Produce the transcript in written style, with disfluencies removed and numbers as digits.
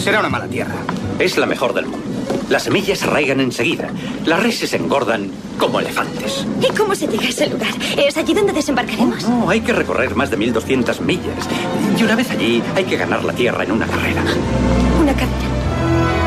Será una mala tierra. Es la mejor del mundo. Las semillas arraigan enseguida. Las reses engordan como elefantes. ¿Y cómo se llega a ese lugar? ¿Es allí donde desembarcaremos? No, hay que recorrer más de 1200 millas. Y una vez allí, hay que ganar la tierra en una carrera. Una carrera.